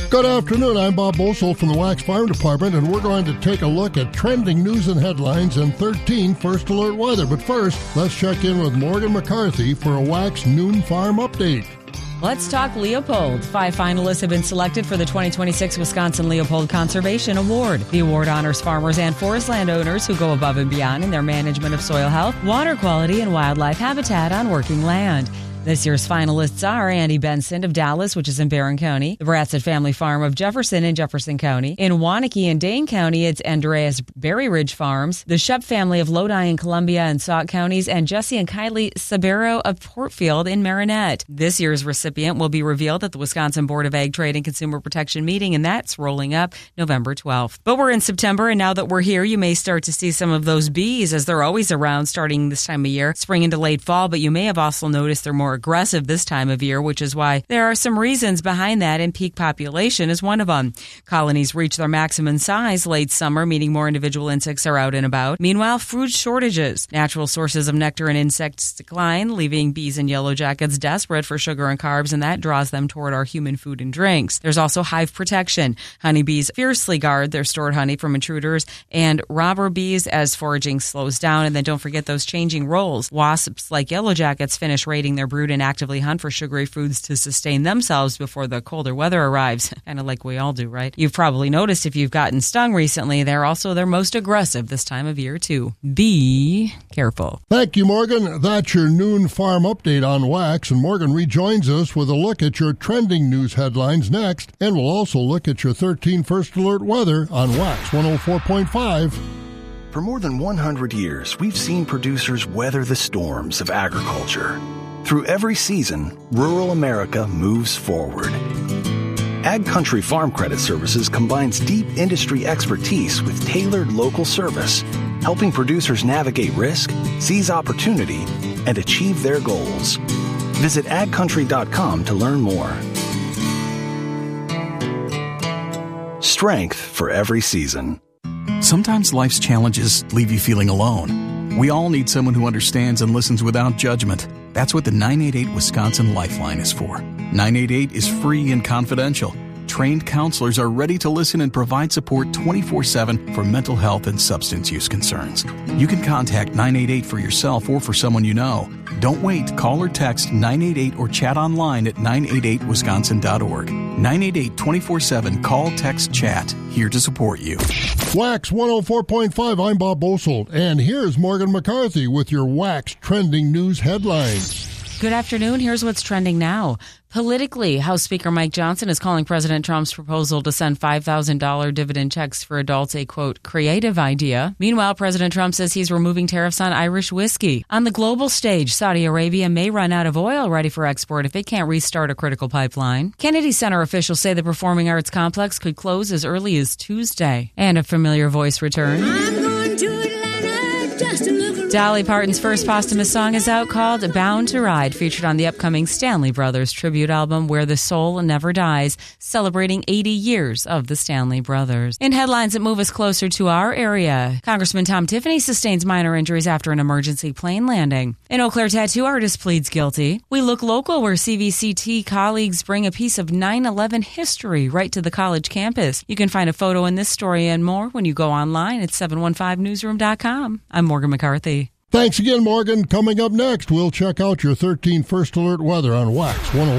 Good afternoon, I'm Bob Bosold from the Wax Farm Department, and we're going to take a look at trending news and headlines and 13 First Alert weather. But first, let's check in with Morgan McCarthy for a Wax Noon Farm update. Let's talk Leopold. 5 finalists have been selected for the 2026 Wisconsin Leopold Conservation Award. The award honors farmers and forest landowners who go above and beyond in their management of soil health, water quality, and wildlife habitat on working land. This year's finalists are Andy Benson of Dallas, which is in Barron County, the Bratzett Family Farm of Jefferson in Jefferson County. In Waunakee and Dane County, it's Andreas Berry Ridge Farms, the Shep family of Lodi and Columbia and Sauk counties, and Jesse and Kylie Sabero of Portfield in Marinette. This year's recipient will be revealed at the Wisconsin Board of Ag Trade and Consumer Protection meeting, and that's rolling up November 12th. But we're in September, and now that we're here, you may start to see some of those bees, as they're always around starting this time of year, spring into late fall, but you may have also noticed they're more aggressive this time of year, which is why there are some reasons behind that, and peak population is one of them. Colonies reach their maximum size late summer, meaning more individual insects are out and about. Meanwhile, food shortages. Natural sources of nectar and insects decline, leaving bees and yellow jackets desperate for sugar and carbs, and that draws them toward our human food and drinks. There's also hive protection. Honeybees fiercely guard their stored honey from intruders and robber bees as foraging slows down. And then don't forget those changing roles. Wasps, like yellow jackets, finish raiding their brood and actively hunt for sugary foods to sustain themselves before the colder weather arrives. Kind of like we all do, right? You've probably noticed if you've gotten stung recently, they're also their most aggressive this time of year, too. Be careful. Thank you, Morgan. That's your noon farm update on Wax, and Morgan rejoins us with a look at your trending news headlines next, and we'll also look at your 13 First Alert weather on Wax 104.5. For more than 100 years, we've seen producers weather the storms of agriculture. Through every season, rural America moves forward. Ag Country Farm Credit Services combines deep industry expertise with tailored local service, helping producers navigate risk, seize opportunity, and achieve their goals. Visit agcountry.com to learn more. Strength for every season. Sometimes life's challenges leave you feeling alone. We all need someone who understands and listens without judgment. That's what the 988 Wisconsin Lifeline is for. 988 is free and confidential. Trained counselors are ready to listen and provide support 24/7 for mental health and substance use concerns. You can contact 988 for yourself or for someone you know. Don't wait. Call or text 988 or chat online at 988wisconsin.org. 988 24/7. Call, text, chat. Here to support you. Wax 104.5, I'm Bob Bosold, and here's Morgan McCarthy with your Wax trending news headlines. Good afternoon. Here's what's trending now. Politically, House Speaker Mike Johnson is calling President Trump's proposal to send $5,000 dividend checks for adults a, quote, creative idea. Meanwhile, President Trump says he's removing tariffs on Irish whiskey. On the global stage, Saudi Arabia may run out of oil ready for export if it can't restart a critical pipeline. Kennedy Center officials say the Performing Arts Complex could close as early as Tuesday. And a familiar voice returns. I'm going to Atlanta just to look around. Dolly Parton's first posthumous song is out, called Bound to Ride, featured on the upcoming Stanley Brothers tribute album Where the Soul Never Dies, celebrating 80 years of the Stanley Brothers. In headlines that move us closer to our area, Congressman Tom Tiffany sustains minor injuries after an emergency plane landing. An Eau Claire tattoo artist pleads guilty. We look local, where CVCT colleagues bring a piece of 9/11 history right to the college campus. You can find a photo in this story and more when you go online at 715newsroom.com. I'm Morgan McCarthy. Thanks again, Morgan. Coming up next, we'll check out your 13 First Alert weather on Wax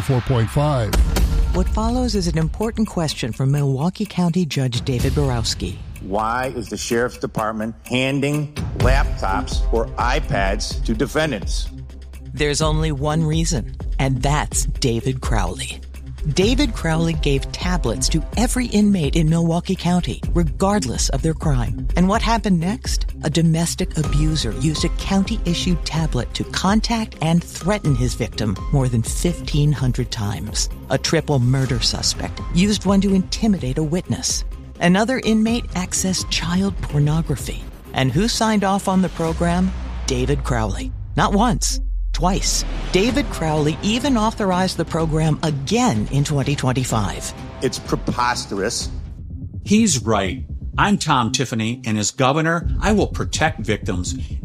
104.5. What follows is an important question from Milwaukee County Judge David Borowski. Why is the Sheriff's Department handing laptops or iPads to defendants? There's only one reason, and that's David Crowley. David Crowley gave tablets to every inmate in Milwaukee County, regardless of their crime. And what happened next? A domestic abuser used a county-issued tablet to contact and threaten his victim more than 1,500 times. A triple murder suspect used one to intimidate a witness. Another inmate accessed child pornography. And who signed off on the program? David Crowley. Not once, twice. David Crowley even authorized the program again in 2025. It's preposterous. He's right. I'm Tom Tiffany, and as governor, I will protect victims